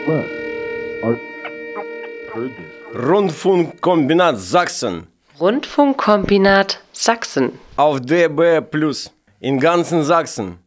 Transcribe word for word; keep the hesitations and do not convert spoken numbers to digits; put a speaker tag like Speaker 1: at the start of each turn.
Speaker 1: Rundfunkkombinat Sachsen.
Speaker 2: Rundfunkkombinat Sachsen.
Speaker 1: Auf D B Plus. In ganzen Sachsen.